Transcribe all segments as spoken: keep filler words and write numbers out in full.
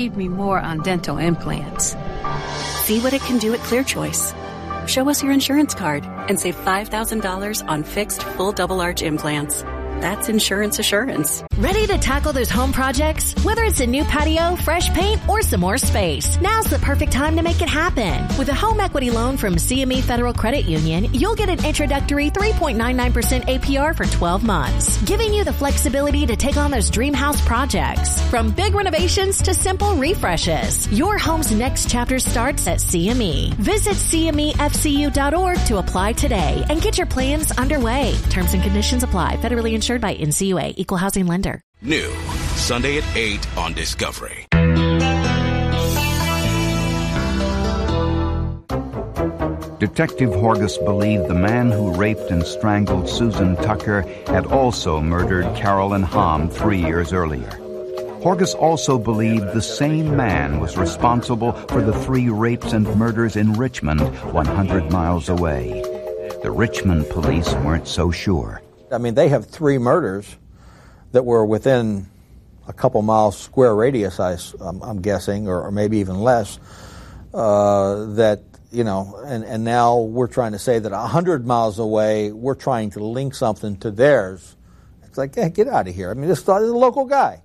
Need me more on dental implants. See what it can do at ClearChoice. Show us your insurance card and save five thousand dollars on fixed full double arch implants. That's insurance assurance. Ready to tackle those home projects? Whether it's a new patio, fresh paint, or some more space, now's the perfect time to make it happen. With a home equity loan from C M E Federal Credit Union, you'll get an introductory three point nine nine percent A P R for twelve months, giving you the flexibility to take on those dream house projects. From big renovations to simple refreshes, your home's next chapter starts at C M E. Visit C M E F C U dot org to apply today and get your plans underway. Terms and conditions apply. Federally insured by N C U A, Equal Housing Lender. New, Sunday at eight on Discovery. Detective Horgus believed the man who raped and strangled Susan Tucker had also murdered Carolyn Hamm three years earlier. Horgus also believed the same man was responsible for the three rapes and murders in Richmond, one hundred miles away. The Richmond police weren't so sure. I mean, they have three murders that were within a couple miles square radius, I, I'm, I'm guessing, or, or maybe even less, uh, that, you know, and, and now we're trying to say that one hundred miles away, we're trying to link something to theirs. It's like, hey, get out of here. I mean, this is a local guy.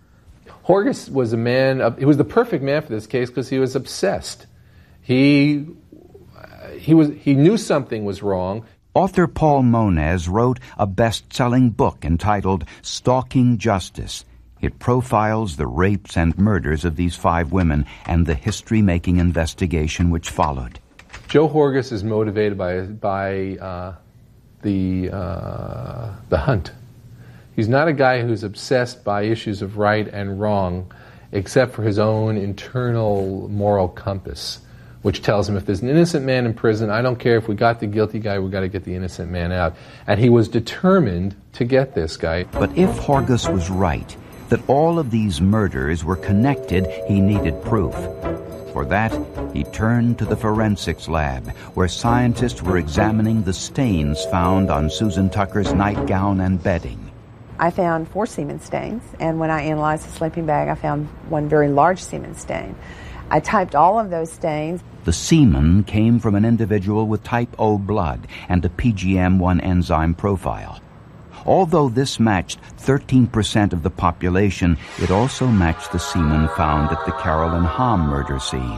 Horgus was a man, of, he was the perfect man for this case because he was obsessed. He, he, was, he knew something was wrong. Author Paul Moniz wrote a best-selling book entitled Stalking Justice. It profiles the rapes and murders of these five women and the history-making investigation which followed. Joe Horgus is motivated by by uh, the uh, the hunt. He's not a guy who's obsessed by issues of right and wrong, except for his own internal moral compass, which tells him if there's an innocent man in prison, I don't care if we got the guilty guy, we got to get the innocent man out. And he was determined to get this guy. But if Horgus was right, that all of these murders were connected, he needed proof. For that, he turned to the forensics lab, where scientists were examining the stains found on Susan Tucker's nightgown and bedding. I found four semen stains, and when I analyzed the sleeping bag, I found one very large semen stain. I typed all of those stains. The semen came from an individual with type O blood and a P G M one enzyme profile. Although this matched thirteen percent of the population, it also matched the semen found at the Carolyn Hamm murder scene.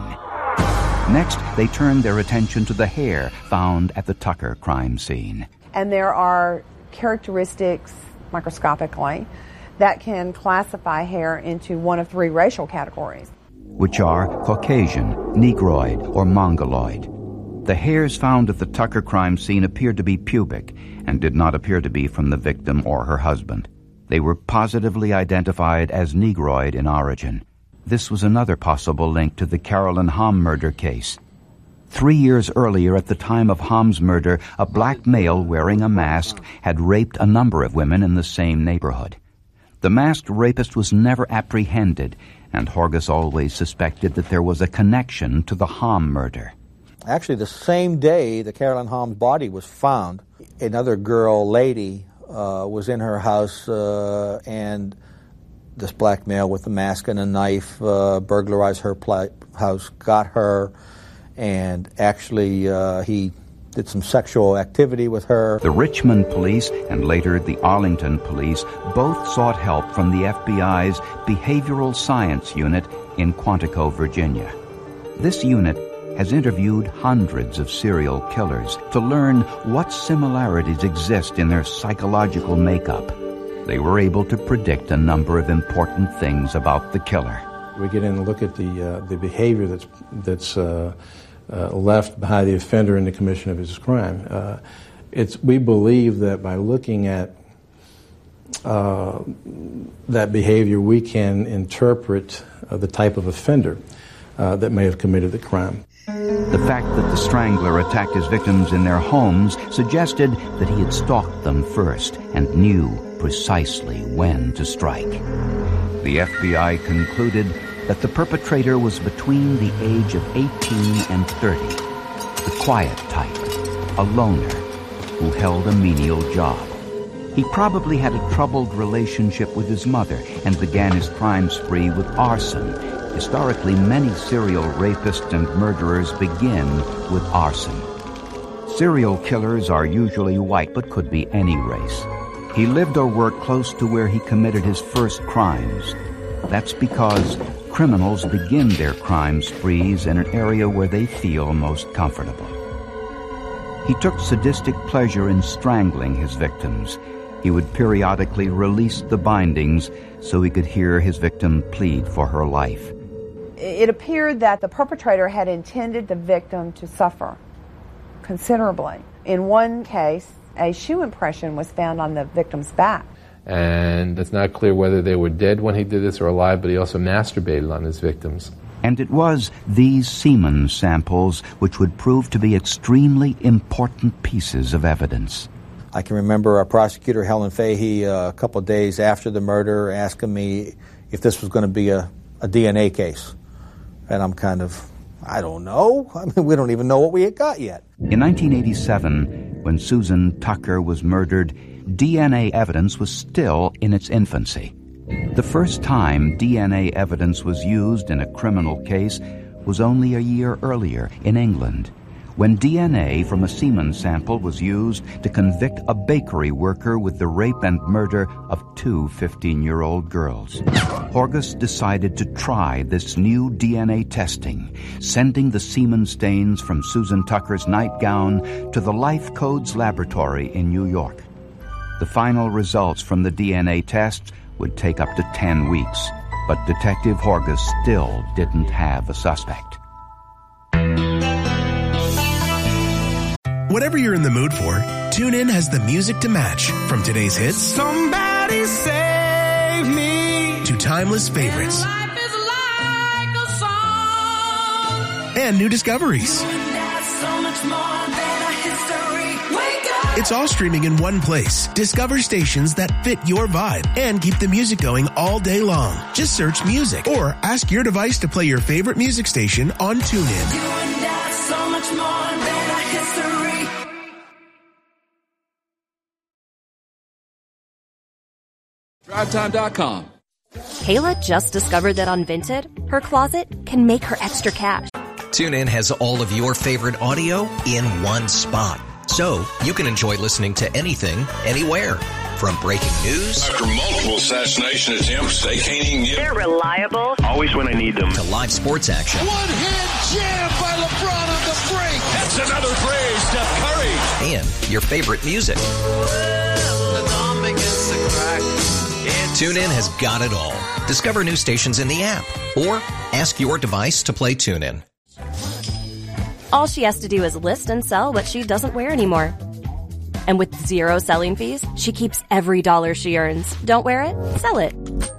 Next, they turned their attention to the hair found at the Tucker crime scene. And there are characteristics, microscopically, that can classify hair into one of three racial categories, which are Caucasian, Negroid, or Mongoloid. The hairs found at the Tucker crime scene appeared to be pubic and did not appear to be from the victim or her husband. They were positively identified as Negroid in origin. This was another possible link to the Carolyn Hamm murder case. Three years earlier, at the time of Hamm's murder, a black male wearing a mask had raped a number of women in the same neighborhood. The masked rapist was never apprehended, and Horgus always suspected that there was a connection to the Hamm murder. Actually, the same day the Carolyn Hamm's body was found, another girl, lady, uh, was in her house, uh, and this black male with a mask and a knife uh, burglarized her pl- house, got her, and actually uh, he did some sexual activity with her. The Richmond police and later the Arlington police both sought help from the F B I's Behavioral Science Unit in Quantico, Virginia. This unit has interviewed hundreds of serial killers to learn what similarities exist in their psychological makeup. They were able to predict a number of important things about the killer. We get in and look at the uh, the behavior that's that's uh, uh, left by the offender in the commission of his crime. Uh, it's we believe that by looking at uh, that behavior, we can interpret uh, the type of offender uh, that may have committed the crime. The fact that the strangler attacked his victims in their homes suggested that he had stalked them first and knew precisely when to strike. The F B I concluded that the perpetrator was between the age of eighteen and thirty, the quiet type, a loner who held a menial job. He probably had a troubled relationship with his mother and began his crime spree with arson, Historically, many serial rapists and murderers begin with arson. Serial killers are usually white, but could be any race. He lived or worked close to where he committed his first crimes. That's because criminals begin their crime sprees in an area where they feel most comfortable. He took sadistic pleasure in strangling his victims. He would periodically release the bindings so he could hear his victim plead for her life. It appeared that the perpetrator had intended the victim to suffer considerably. In one case, a shoe impression was found on the victim's back. And it's not clear whether they were dead when he did this or alive, but he also masturbated on his victims. And it was these semen samples which would prove to be extremely important pieces of evidence. I can remember our prosecutor, Helen Fahey, uh, a couple of days after the murder, asking me if this was going to be a, a D N A case. And I'm kind of, I don't know. I mean, we don't even know what we had got yet. In nineteen eighty-seven, when Susan Tucker was murdered, D N A evidence was still in its infancy. The first time D N A evidence was used in a criminal case was only a year earlier in England, when D N A from a semen sample was used to convict a bakery worker with the rape and murder of two fifteen-year-old girls. Horgus decided to try this new D N A testing, sending the semen stains from Susan Tucker's nightgown to the Life Codes laboratory in New York. The final results from the D N A tests would take up to ten weeks, but Detective Horgus still didn't have a suspect. Whatever you're in the mood for, TuneIn has the music to match. From today's hits, Somebody Save Me, to timeless favorites, and, life is like a song. And new discoveries. You and I, so much more than a history. Wake up. It's all streaming in one place. Discover stations that fit your vibe and keep the music going all day long. Just search music or ask your device to play your favorite music station on TuneIn. You and I, so much more than a history. drive time dot com. Kayla just discovered that on Vinted, her closet can make her extra cash. TuneIn has all of your favorite audio in one spot, so you can enjoy listening to anything, anywhere. From breaking news after multiple assassination attempts, they can't even get. They're reliable. Always when I need them. To live sports action. One hand jam by LeBron on the break. That's another phrase, Steph Curry. And your favorite music. TuneIn has got it all. Discover new stations in the app or ask your device to play TuneIn. All she has to do is list and sell what she doesn't wear anymore. And with zero selling fees, she keeps every dollar she earns. Don't wear it? Sell it.